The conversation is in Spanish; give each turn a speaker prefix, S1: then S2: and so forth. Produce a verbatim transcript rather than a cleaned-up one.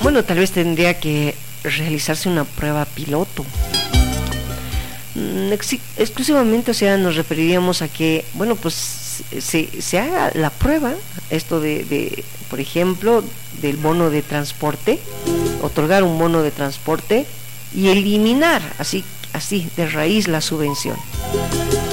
S1: bueno, tal vez tendría que realizarse una prueba piloto. Ex- exclusivamente, o sea, nos referiríamos a que, bueno, pues se, se haga la prueba, esto de, de, por ejemplo, del bono de transporte, otorgar un bono de transporte y eliminar así, así de raíz la subvención.